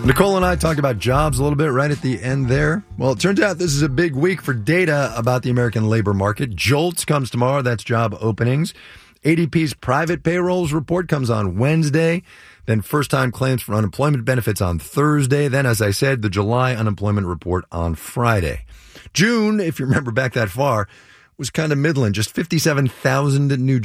Nicole and I talked about jobs a little bit right at the end there. Well, it turns out this is a big week for data about the American labor market. JOLTS comes tomorrow. That's job openings. ADP's private payrolls report comes on Wednesday. Then first-time claims for unemployment benefits on Thursday. Then, as I said, the July unemployment report on Friday. June, if you remember back that far, was kind of middling. Just 57,000 new